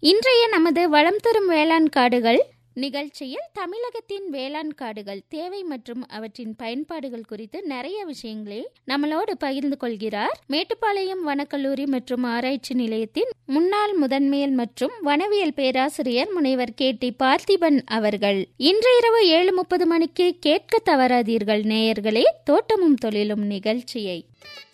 இன்றைய நமது வளம் தரும் வேளாண் காடுகள் நிகழ்ச்சியில் தமிழகத்தின் வேளாண் காடுகள் தேவை மற்றும் அவற்றின் பயன்பாடுகள் குறித்து நிறைய விஷயங்களை நம்மளோடு பகிர்ந்து கொள்கிறார் மேட்டுப்பாளையம் வனக்கல்லூரி மற்றும் ஆராய்ச்சி நிலையத்தின் முன்னாள் முதன்மையல் மற்றும் வனவியல் பேராசிரியர் முனைவர் KT பார்த்திபன் அவர்கள். இன்று இரவு 7:30 மணிக்கு கேட்க தவறாதீர்கள் நேயர்களே, தோட்டமும் தொழிலும் நிகழ்ச்சியை.